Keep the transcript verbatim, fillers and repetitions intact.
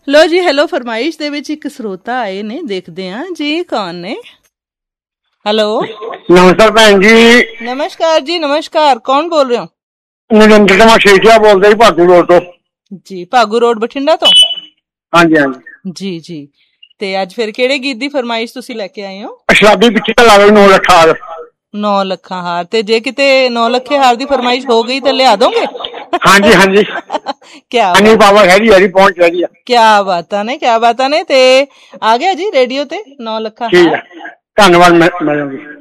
ਲੋ ਜੀ, ਹੈਲੋ ਫਰਮਾਇਸ਼ ਦੇ ਵਿੱਚ ਇੱਕ ਸਰੋਤਾ ਆਏ ਨੇ, ਦੇਖਦੇ ਹਾਂ ਜੀ ਕੌਣ ਨੇ। ਹੈਲੋ, ਨਮਸਕਾਰ ਭੈਣ ਜੀ। ਨਮਸਕਾਰ ਜੀ, ਨਮਸਕਾਰ। ਕੌਣ ਬੋਲ ਰਹੇ ਹੋ? ਨਰਿੰਦਰ ਕੁਮਾਰ ਸ਼ੇਖੀਆ ਬੋਲਦਾ ਜੀ, ਭਾਗੂ ਰੋਡ ਤੋਂ ਜੀ। ਭਾਗੂ ਰੋਡ, ਬਠਿੰਡਾ ਤੋਂ? ਹਾਂਜੀ ਹਾਂਜੀ ਜੀ ਜੀ। ਤੇ ਅੱਜ ਫਿਰ ਕਿਹੜੇ ਗੀਤ ਦੀ ਫਰਮਾਇਸ਼ ਤੁਸੀਂ ਲੈ ਕੇ ਆਏ ਹੋ? ਸ਼ਰਾਬੀ ਪਿੱਛੇ ਲਾ ਲਓ ਨੌ ਲੱਖਾਂ ਹਾਰ। ਨੌ ਲੱਖਾਂ ਹਾਰ। ਤੇ ਜੇ ਕਿਤੇ ਨੌ ਲੱਖੇ ਹਾਰ ਦੀ ਫਰਮਾਇਸ਼ ਹੋ ਗਈ ਤਾਂ ਲਿਆ ਦੋਗੇ? ਹਾਂਜੀ ਹਾਂਜੀ ਕਿਆ ਹਾਂਜੀ ਬਾਬਾ ਹੈਗੀ ਹੈ ਜੀ, ਪਹੁੰਚ ਹੈਗੀ ਆ। ਕਿਆ ਬਾਤਾਂ ਨੇ, ਕਿਆ ਬਾਤਾਂ ਨੇ। ਤੇ ਆ ਗਿਆ ਜੀ ਰੇਡੀਓ ਤੇ ਨੌ ਲੱਖਾਂ ਠੀਕ ਹਾਰ। ਹੈ, ਧੰਨਵਾਦ ਮੈਡਮ ਜੀ।